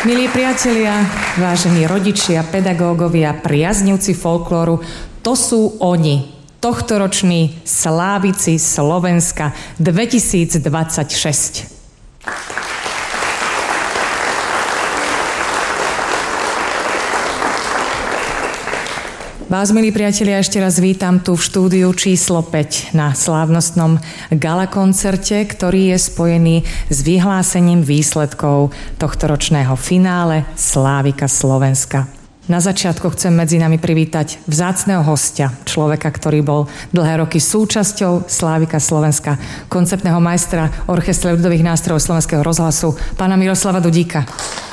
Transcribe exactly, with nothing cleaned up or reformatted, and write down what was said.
Milí priatelia, vážení rodičia, pedagógovia, priaznivci folklóru, to sú oni, tohtoroční slávici Slovenska dvetisícdvadsaťšesť. Vás, milí priatelia, ešte raz vítam tu v štúdiu číslo päť na slávnostnom gala koncerte, ktorý je spojený s vyhlásením výsledkov tohtoročného finále Slávika Slovenska. Na začiatku chcem medzi nami privítať vzácneho hostia, človeka, ktorý bol dlhé roky súčasťou Slávika Slovenska, koncertného majstra Orchestra ľudových nástrojov Slovenského rozhlasu, pána Miroslava Dudíka.